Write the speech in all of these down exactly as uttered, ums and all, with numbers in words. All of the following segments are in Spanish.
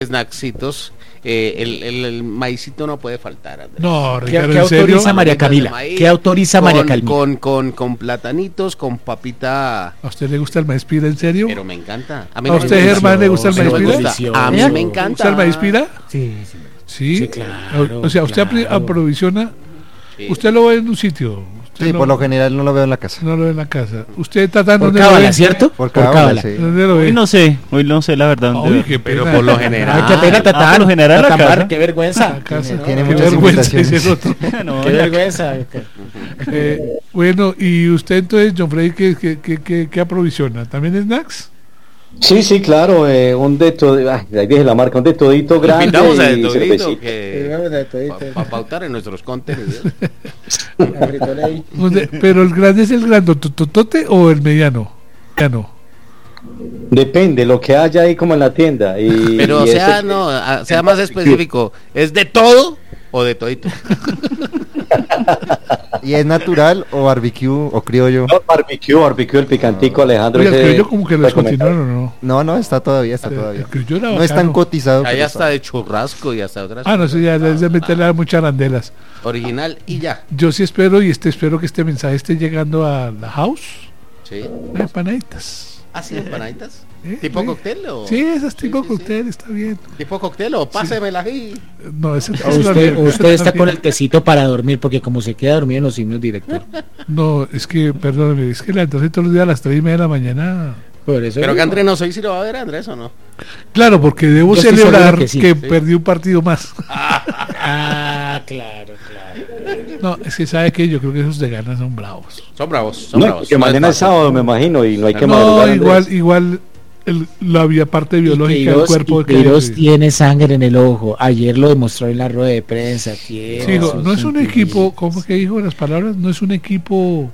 Snacksitos, eh, el, el, el maicito no puede faltar, Andrés. No, ¿Qué, Ricardo, ¿qué ¿en serio? autoriza María Camila? ¿Qué autoriza con, María Camila? Con, con, con platanitos, con papita. ¿A usted le gusta el maíz pira, en serio? Pero me encanta. A, mí ¿A no usted, me gusta. Germán, le gusta el No maíz me pira? gusta. A mí me ¿Le encanta. gusta el maíz pira? Sí, sí. Sí, Sí, claro, o, o sea, usted claro. aprovisiona, Sí. usted lo ve en un sitio. Usted Sí, no, por lo general no lo veo en la casa. no lo ve en la casa. Usted está dando Por cábala, ¿cierto? Por Por cábala, cábala. sí. ¿Dónde lo ve? Hoy no sé, hoy no sé la verdad. Ay, dónde- qué Pero pena. por lo general. Ay, qué pena, Tatán. Ah, por lo general, la Tatán, casa. qué vergüenza. La casa. No, Tiene Qué muchas vergüenza, invitaciones. ese es otro. No, Qué la- vergüenza. Eh, bueno, y usted entonces, John Freddy, ¿qué, qué, qué, qué, qué aprovisiona? ¿También snacks? Sí, sí, claro, eh, un de todo, ay, ahí dije la marca, un de todito grande Invitamos a y Todito cervecita. que para pautar en nuestros contenidos. ¿Dónde- ¿Pero el grande es el grandototote o el mediano? Mediano. Depende, lo que haya ahí como en la tienda. Y, Pero y sea, ese- no, a- sea más específico. ¿Es de todo o de todito? ¿Y es natural o barbecue o criollo? No, barbecue, barbecue, el picantico, Alejandro. Oye, el ese criollo como que lo recomendado. descontinuaron, ¿o no? No, no, está todavía, está El todavía. criollo era No es tan bacano. cotizado. Ahí pero hasta está. de churrasco y hasta otras Ah, no, eso ya cosas. es de meterle muchas arandelas. Original y ya. Yo sí espero y este espero que este mensaje esté llegando a la house. Sí. Las empanaditas. ¿Así empanaditas? ¿Eh? ¿Tipo Sí. cóctel o...? Sí, esas tipo sí, sí. cóctel, está bien. ¿Tipo cóctel o pásemela ahí? No, ese, O ese usted, también, o ese usted está también. con el tecito para dormir, porque como se queda dormido en los himnos, director. No, es que, perdóneme, es que la entonces todos los días a las tres y media de la mañana. Por eso Pero que digo. Andrés no soy si lo va a ver, Andrés, ¿o no? Claro, porque debo Yo estoy celebrar seguro que, que sí. perdí un partido más. Ah, claro, claro. No, es que sabe que yo creo que esos de ganas son bravos. Son bravos, son No, bravos. que No mañana es fácil. sábado, me imagino, y no hay que No, madrugar, Andrés. igual, igual el, la vía parte biológica del cuerpo. y que- Queiroz tiene sangre en el ojo. Ayer lo demostró en la rueda de prensa. Tiene Sí, hijo, sus no es un sentimientos. equipo, ¿cómo que dijo las palabras? No es un equipo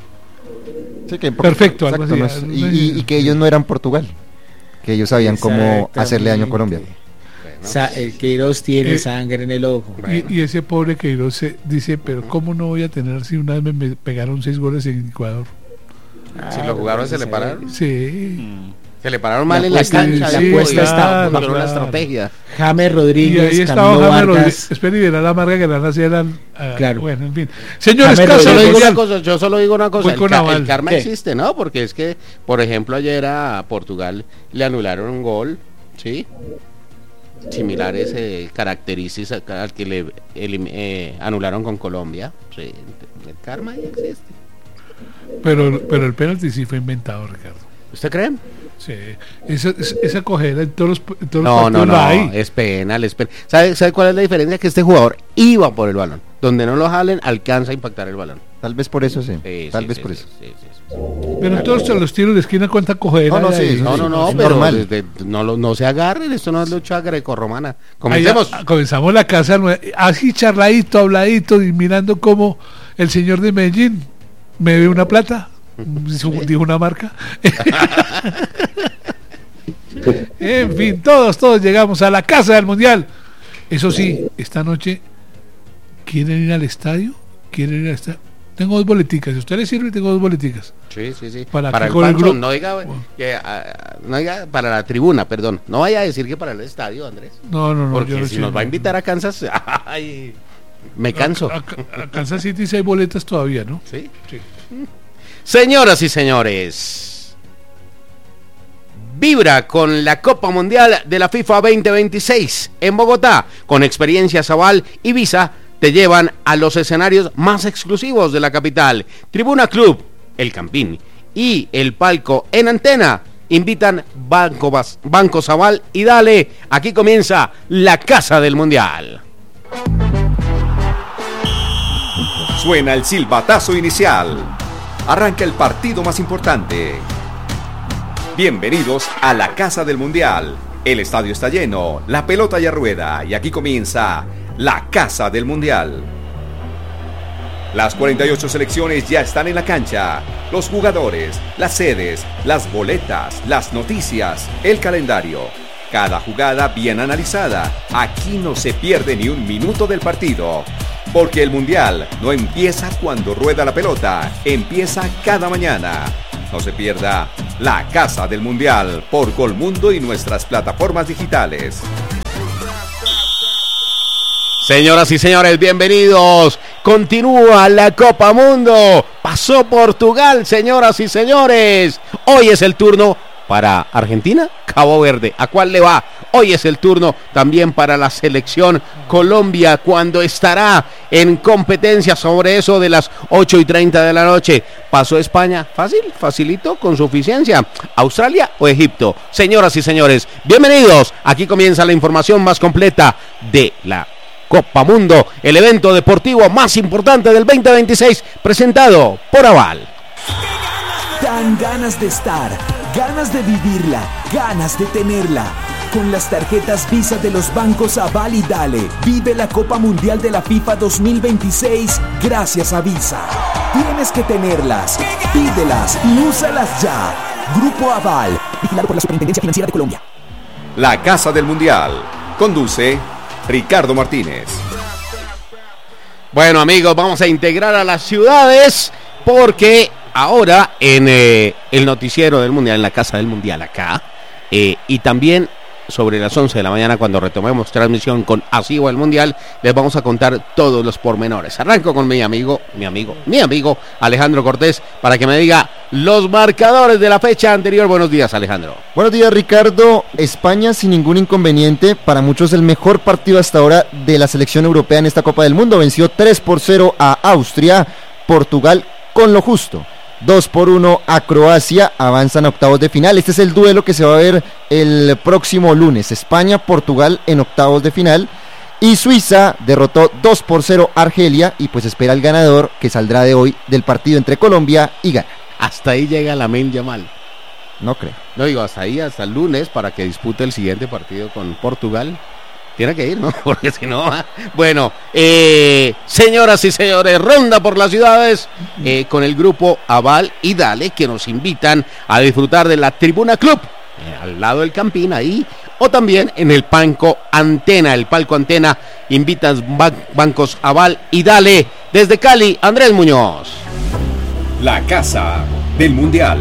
Sí, que- perfecto, algo exacto, así. no es- y, y- y que ellos no eran Portugal. Que ellos sabían cómo hacerle daño a Colombia. Sa- el Queiroz tiene Eh, sangre en el ojo. Y, y ese pobre Queiroz se dice, pero ¿cómo no voy a tener si una vez me, me pegaron seis goles en Ecuador? Si lo jugaron, se le pararon. Sí. Mm. Se le pararon mal La en la apuesta- cancha. sí, la apuesta claro, estaba bajo claro. la estrategia. James Y Rodríguez, ahí estaba Camilo James Rodríguez. Vargas. Espera y verá la marca que la nacieran. Claro. Bueno, en fin. Señores, James casa Solo del digo una Mundial. cosa, yo solo digo una cosa, Voy el, con ca- Naval. el karma ¿Qué? existe, ¿no? Porque es que, por ejemplo, ayer a Portugal le anularon un gol, ¿sí? Similares eh, características al que le elim- eh, anularon con Colombia. Sí, el karma ahí existe. Pero, pero el penalti sí fue inventado, Ricardo. ¿Usted cree? Sí. Esa, esa, esa cogida en todos los, en todos los No, no, partidos no, la hay. es penal, es penal. ¿Sabe, ¿Sabe cuál es la diferencia? Que este jugador iba por el balón. Donde no lo jalen, alcanza a impactar el balón. Tal vez por eso sí. Sí, Tal sí, vez sí, por sí, eso. sí, sí, sí. Pero en todos los tiros de esquina, ¿cuánta cogedera No, no, hay? sí, No, no, no, es pero normal. desde- no, lo- no se agarren, esto no es lucha grecorromana. Ahí, Comencemos. ah, comenzamos la casa nueva, así charladito, habladito y mirando cómo el señor de Medellín me ve una plata, dijo, dijo una marca. En fin, todos, todos llegamos a la casa del Mundial. Eso sí, esta noche, ¿quieren ir al estadio? ¿Quieren ir al estadio? Tengo dos boleticas, si a usted le sirve, tengo dos boleticas. Sí, sí, sí. Para Para, que el con el Pancho, gru- no diga, que, ah, no diga para la tribuna, perdón. No vaya a decir que para el estadio, Andrés. No, no, no. Porque yo no si sé, nos va a no. invitar a Kansas, ay, me canso. A, a- a Kansas City sí hay boletas todavía, ¿no? ¿Sí? Sí. Señoras y señores, vibra con la Copa Mundial de la FIFA veinte veintiséis en Bogotá. Con experiencia Zabal y Visa te llevan a los escenarios más exclusivos de la capital. Tribuna Club, El Campín y el palco en antena invitan Banco, Bas- Banco Zabal y dale, aquí comienza la Casa del Mundial. Suena el silbatazo inicial. Arranca el partido más importante. Bienvenidos a la Casa del Mundial. El estadio está lleno, la pelota ya rueda y aquí comienza la Casa del Mundial. Las cuarenta y ocho selecciones ya están en la cancha. Los jugadores, las sedes, las boletas, las noticias, el calendario. Cada jugada bien analizada. Aquí no se pierde ni un minuto del partido. Porque el Mundial no empieza cuando rueda la pelota, empieza cada mañana. No se pierda la Casa del Mundial por Colmundo y nuestras plataformas digitales. Señoras y señores, bienvenidos. Continúa la Copa Mundo. Pasó Portugal, señoras y señores. Hoy es el turno para Argentina, Cabo Verde. ¿A cuál le va? Hoy es el turno también para la selección Colombia, cuando estará en competencia sobre eso de las ocho y treinta de la noche. ¿Pasó España? Fácil, facilito, con suficiencia. ¿Australia o Egipto? Señoras y señores, bienvenidos. Aquí comienza la información más completa de la Copa Mundo, el evento deportivo más importante del veinte veintiséis, presentado por Aval. Dan ganas de estar, ganas de vivirla, ganas de tenerla. Con las tarjetas Visa de los bancos Aval y Dale, vive la Copa Mundial de la FIFA dos mil veintiséis gracias a Visa. Tienes que tenerlas, pídelas y úsalas ya. Grupo Aval, vigilado por la Superintendencia Financiera de Colombia. La Casa del Mundial. Conduce Ricardo Martínez. Bueno, amigos, vamos a integrar a las ciudades porque ahora en eh, el noticiero del Mundial, en la Casa del Mundial acá, eh, y también sobre las once de la mañana cuando retomemos transmisión con Así va el Mundial, les vamos a contar todos los pormenores. Arranco con mi amigo, mi amigo, mi amigo Alejandro Cortés para que me diga los marcadores de la fecha anterior. Buenos días, Alejandro. Buenos días, Ricardo. España sin ningún inconveniente, para muchos el mejor partido hasta ahora de la selección europea en esta Copa del Mundo. Venció tres por cero a Austria. Portugal con lo justo, dos por uno a Croacia, avanzan a octavos de final. Este es el duelo que se va a ver el próximo lunes, España-Portugal en octavos de final. Y Suiza derrotó dos por cero a Argelia y pues espera el ganador que saldrá de hoy del partido entre Colombia y Ghana. Hasta ahí llega Lamine Yamal. No creo. No digo, hasta ahí, hasta el lunes, para que dispute el siguiente partido con Portugal. Tiene que ir, ¿no? Porque si no... ¿eh? Bueno, eh, señoras y señores, ronda por las ciudades eh, con el grupo Aval y Dale, que nos invitan a disfrutar de la Tribuna Club, eh, al lado del Campín, ahí, o también en el palco Antena, el palco Antena, invitas ban- bancos Aval y Dale. Desde Cali, Andrés Muñoz. La Casa del Mundial.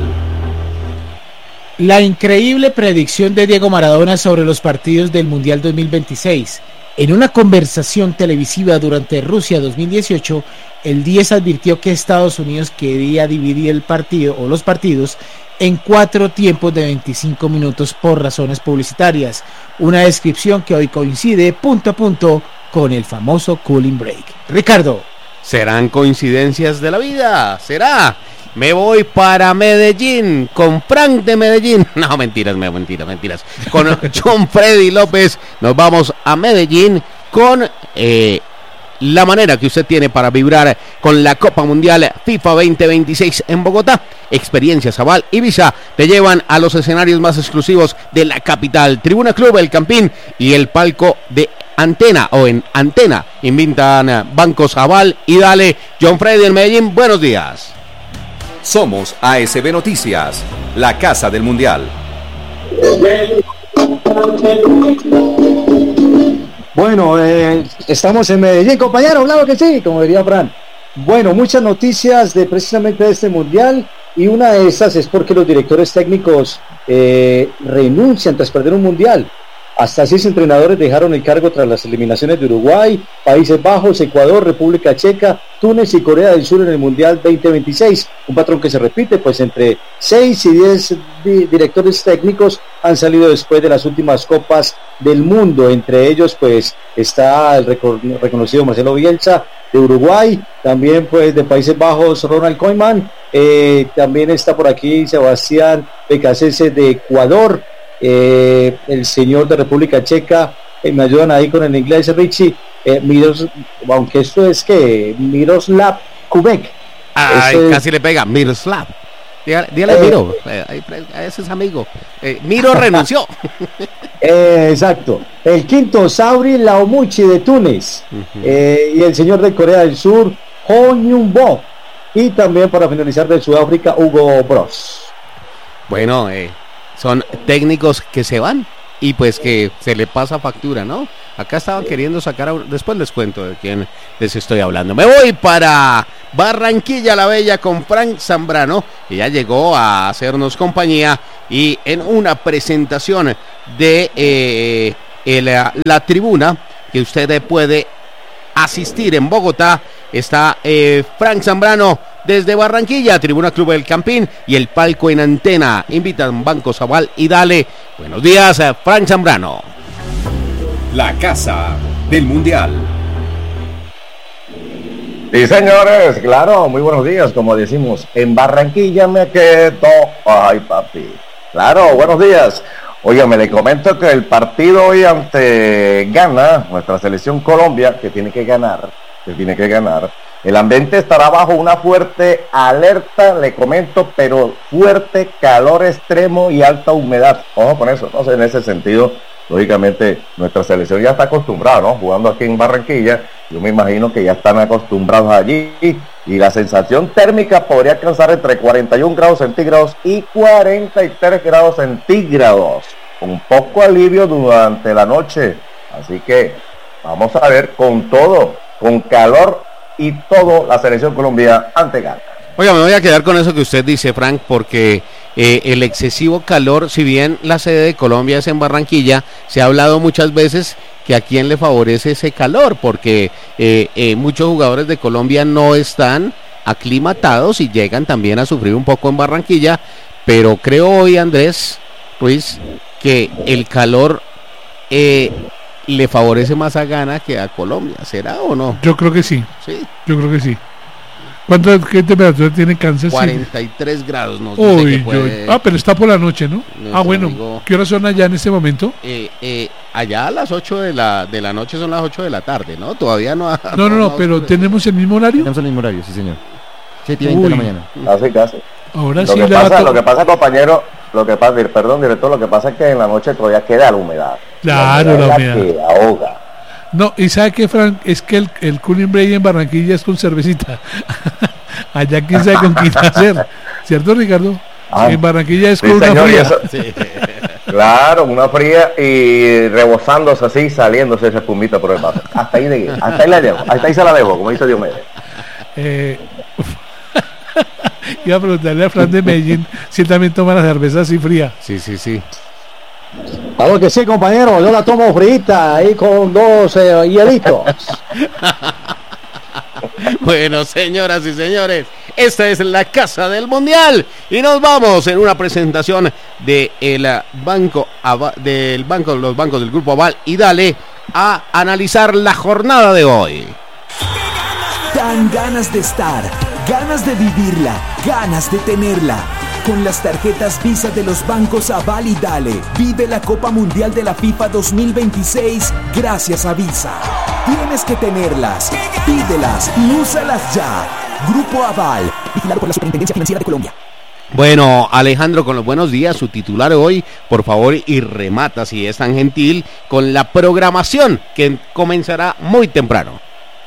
La increíble predicción de Diego Maradona sobre los partidos del Mundial dos mil veintiséis. En una conversación televisiva durante Rusia dos mil dieciocho, el diez advirtió que Estados Unidos quería dividir el partido o los partidos en cuatro tiempos de veinticinco minutos por razones publicitarias. Una descripción que hoy coincide punto a punto con el famoso cooling break. Ricardo. ¿Serán coincidencias de la vida? ¿Será? Me voy para Medellín con Frank de Medellín. No, mentiras, mentiras, mentiras. Con John Freddy López nos vamos a Medellín con eh, la manera que usted tiene para vibrar con la Copa Mundial FIFA veinte veintiséis en Bogotá. Experiencias Aval y Visa te llevan a los escenarios más exclusivos de la capital. Tribuna Club, el Campín y el palco de Antena o en Antena. Invitan bancos Aval y Dale. John Freddy en Medellín, buenos días. Somos A S B Noticias, la Casa del Mundial. Bueno, eh, estamos en Medellín, compañero, claro que sí, como diría Fran. Bueno, muchas noticias de precisamente de este mundial, y una de esas es porque los directores técnicos eh, renuncian tras perder un mundial. Hasta seis entrenadores dejaron el cargo tras las eliminaciones de Uruguay, Países Bajos, Ecuador, República Checa, Túnez y Corea del Sur en el Mundial veinte veintiséis. Un patrón que se repite, pues entre seis y diez di- directores técnicos han salido después de las últimas Copas del Mundo. Entre ellos, pues, está el reco- reconocido Marcelo Bielsa de Uruguay, también, pues, de Países Bajos, Ronald Koeman, eh, también está por aquí Sebastián Becasese de Ecuador, Eh, el señor de República Checa, eh, me ayudan ahí con el inglés, Richie, eh, Miros, aunque esto es que Miroslav Kubek. Ay, Ese- casi le pega, Miroslav. Dígale, dígale Eh, Miro, eh, ahí pre- ese es amigo. Eh, Miro renunció. Eh, exacto. El quinto, Sabri Laomuchi de Túnez, Ujú. eh, y el señor de Corea del Sur, Ho Nyun-bo, y también para finalizar de Sudáfrica, Hugo Bros. Bueno, eh, son técnicos que se van y pues que se le pasa factura, ¿no? Acá estaban queriendo sacar, a... después les cuento de quién les estoy hablando. Me voy para Barranquilla la Bella con Frank Zambrano, que ya llegó a hacernos compañía y en una presentación de eh, el, la tribuna que usted puede asistir en Bogotá. Está eh, Frank Zambrano desde Barranquilla, Tribuna Club del Campín y el palco en antena. Invitan Banco Sabal y Dale. Buenos días, Frank Zambrano. La Casa del Mundial. Sí, señores, claro, muy buenos días, como decimos, en Barranquilla me quedo. Ay, papi. Claro, buenos días. Oiga, me le comento que el partido hoy ante Ghana, nuestra selección Colombia, que tiene que ganar, que tiene que ganar, el ambiente estará bajo una fuerte alerta, le comento, pero fuerte calor extremo y alta humedad. Ojo con eso, entonces en ese sentido, lógicamente, nuestra selección ya está acostumbrada, ¿no? Jugando aquí en Barranquilla, yo me imagino que ya están acostumbrados allí, y la sensación térmica podría alcanzar entre cuarenta y un grados centígrados y cuarenta y tres grados centígrados, con poco alivio durante la noche. Así que vamos a ver con todo, con calor y todo, la selección Colombia ante Ghana. Oiga, me voy a quedar con eso que usted dice, Frank, porque eh, el excesivo calor, si bien la sede de Colombia es en Barranquilla, se ha hablado muchas veces que a quién le favorece ese calor, porque eh, eh, muchos jugadores de Colombia no están aclimatados y llegan también a sufrir un poco en Barranquilla, pero creo hoy, Andrés Ruiz, que el calor eh, le favorece más a Ghana que a Colombia, ¿será o no? Yo creo que sí. Sí. Yo creo que sí. ¿Cuánta qué temperatura tiene Kansas? cuarenta y tres grados, no Uy, sé qué puede... Ah, pero está por la noche, ¿no? No ah, bueno. amigo. ¿Qué horas son allá en este momento? Eh, eh, allá a las ocho de la de la noche son las ocho de la tarde, ¿no? Todavía no ha... No, no, no, pero ¿tenemos el mismo horario? Tenemos el mismo horario, sí, señor. siete y veinte de la mañana. Casi, casi. Ahora Lo sí que le va pasa, a lo to- que pasa, compañero, lo que pasa, perdón, director, lo que pasa es que en la noche todavía queda la humedad. Claro, la la humedad. que ahoga. No, y ¿sabe qué, Frank? Es que el, el cooling break en Barranquilla es con cervecita. Allá quién sabe con quién hacer. ¿Cierto, Ricardo? Ah, en Barranquilla es sí, con una señor, y fría. eso- Sí. Claro, una fría y rebosándose así, saliéndose esa espumita por el vaso. Hasta ahí, de, hasta ahí la dejo, hasta ahí se la dejo, como dice Diomedes. Eh, iba a preguntarle a Fran de Medellín si él también toma la cerveza así fría. Sí, sí, sí. Claro que sí, compañero, yo la tomo frita ahí con dos eh, hielitos. Bueno, señoras y señores, esta es la Casa del Mundial y nos vamos en una presentación de el banco Ava- del banco los bancos del Grupo Aval y Dale a analizar la jornada de hoy. Dan ganas de estar, ganas de vivirla, ganas de tenerla. Con las tarjetas Visa de los bancos Aval y Dale, vive la Copa Mundial de la FIFA dos mil veintiséis gracias a Visa. Tienes que tenerlas, pídelas y úsalas ya. Grupo Aval, vigilado por la Superintendencia Financiera de Colombia. Bueno, Alejandro, con los buenos días, su titular hoy, por favor, y remata, si es tan gentil, con la programación que comenzará muy temprano.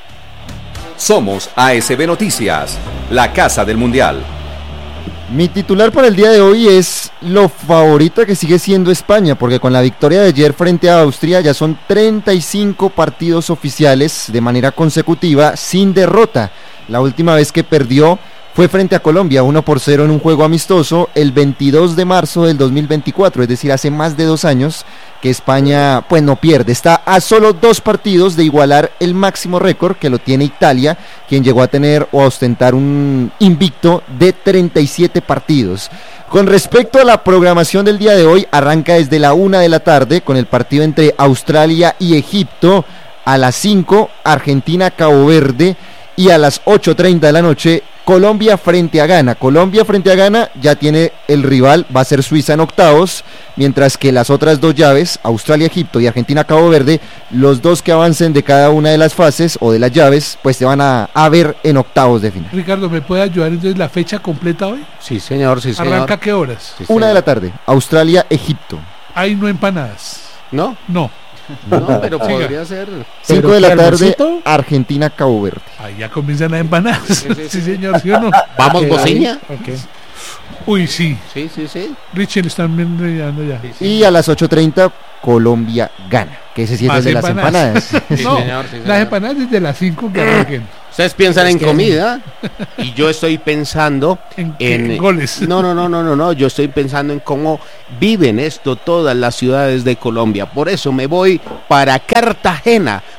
Somos A S B Noticias, la Casa del Mundial. Mi titular para el día de hoy es lo favorita que sigue siendo España, porque con la victoria de ayer frente a Austria ya son treinta y cinco partidos oficiales de manera consecutiva sin derrota. La última vez que perdió fue frente a Colombia, uno por cero en un juego amistoso el veintidós de marzo del dos mil veinticuatro, es decir, hace más de dos años que España pues no pierde. Está a solo dos partidos de igualar el máximo récord que lo tiene Italia, quien llegó a tener o a ostentar un invicto de treinta y siete partidos. Con respecto a la programación del día de hoy, arranca desde la una de la tarde con el partido entre Australia y Egipto, a las cinco Argentina-Cabo Verde y a las ocho treinta de la noche Colombia frente a Ghana. Colombia frente a Ghana ya tiene el rival, va a ser Suiza en octavos, mientras que las otras dos llaves, Australia-Egipto y Argentina-Cabo Verde, los dos que avancen de cada una de las fases o de las llaves, pues se van a, a ver en octavos de final. Ricardo, ¿me puede ayudar entonces la fecha completa hoy? Sí, señor, sí, señor. ¿Arranca a qué horas? Sí, Una señor. de la tarde, Australia-Egipto. Hay no empanadas. ¿No? No. No, pero Siga. podría ser. cinco de la qué, tarde, Almorzito? Argentina-Cabo Verde. Ahí ya comienzan las empanadas. Sí, sí, Sí, sí. señor, ¿sí o no? ¿Vamos, Ok. Bociña? Ok. Uy, sí. Sí, sí, sí. Richie le están enredando ya. Sí, sí. Y a las ocho treinta, Colombia-Gana, que ese sí es Más el de las empanadas. empanadas. Sí, No, señor, sí, señor. las empanadas desde las cinco que arranquen. Ustedes piensan Es en que- comida y yo estoy pensando ¿En qué? en En goles. No, no, no, no, no, no. Yo estoy pensando en cómo viven esto todas las ciudades de Colombia. Por eso me voy para Cartagena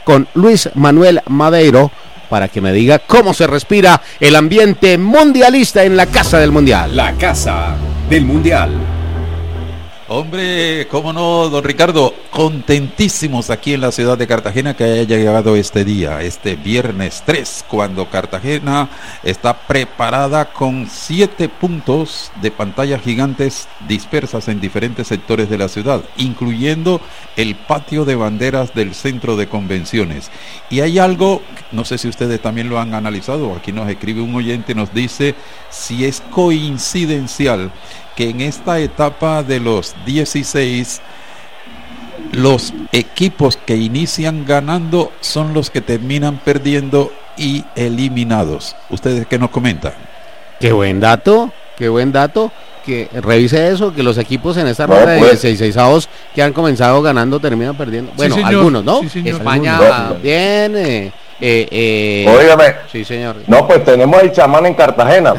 con Luis Manuel Madeiro para que me diga cómo se respira el ambiente mundialista en la Casa del Mundial. La Casa del Mundial. Hombre, cómo no, don Ricardo, contentísimos aquí en la ciudad de Cartagena que haya llegado este día, este viernes tres, cuando Cartagena está preparada con siete puntos de pantallas gigantes dispersas en diferentes sectores de la ciudad, incluyendo el patio de banderas del centro de convenciones. Y hay algo, no sé si ustedes también lo han analizado, aquí nos escribe un oyente, nos dice si es coincidencial que en esta etapa de los dieciséis los equipos que inician ganando son los que terminan perdiendo y eliminados. ¿Ustedes qué nos comentan? Qué buen dato, qué buen dato. Que revise eso, que los equipos en esta No, ronda de pues. dieciséis que han comenzado ganando terminan perdiendo. Bueno, señor. algunos, ¿no? Sí, señor. España Algunos. bien. Eh, eh, eh, Óigame, sí, señor. no, pues tenemos el chamán en Cartagena.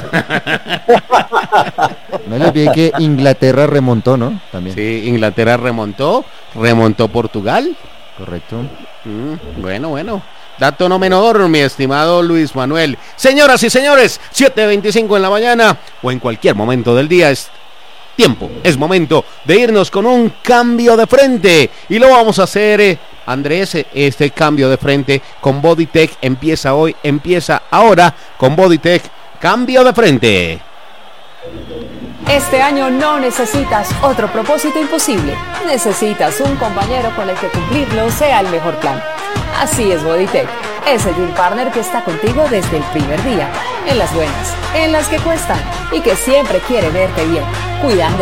No les olvide que Inglaterra remontó, ¿no? También. Sí, Inglaterra remontó, remontó Portugal. Correcto. Mm, bueno, bueno. Dato no menor, mi estimado Luis Manuel. Señoras y señores, siete veinticinco en la mañana o en cualquier momento del día es tiempo, es momento de irnos con un cambio de frente. Y lo vamos a hacer, eh, Andrés, eh, este cambio de frente con Bodytech empieza hoy, empieza ahora con Bodytech. Cambio de frente. Este año no necesitas otro propósito imposible. Necesitas un compañero con el que cumplirlo sea el mejor plan. Así es Bodytech, ese Dream Partner que está contigo desde el primer día, en las buenas, en las que cuestan y que siempre quiere verte bien, cuidando